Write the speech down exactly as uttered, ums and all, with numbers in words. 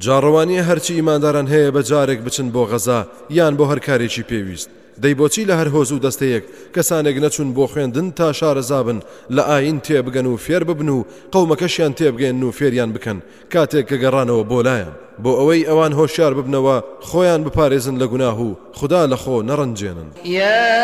جاڕەوانیە هەرچی ئیمانداران هەیە بە جارێک بچن بۆ غەزا یان بۆ هەر کارێکی پێویست. دەی بۆچی لە هەر هۆز و دەستەیەک کەسانێک نەچون بۆ خوێندن تا شارەزابن لە ئاین تێبگەن و فێر ببن و قەومەکەشیان تێبگەن و فێریان بکەن کاتێک کە گەڕانەوە بۆ لایەن بۆ ئەوەی ئەوان هۆشیار ببنەوە خۆیان بپارێزن لە گوناه و خوددا لە خۆ نەڕەنجێنن.